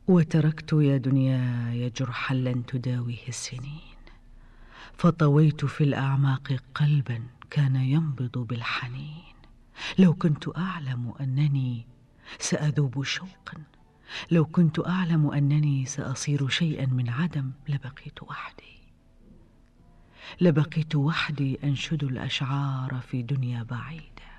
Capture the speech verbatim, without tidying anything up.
وتركت يا دنياي جرحا لن تداويه السنين، فطويت في الأعماق قلبا كان ينبض بالحنين. لو كنت أعلم أنني سأذوب شوقا، لو كنت أعلم أنني سأصير شيئا من عدم، لبقيت وحدي، لبقيت وحدي أنشد الأشعار في دنيا بعيدة.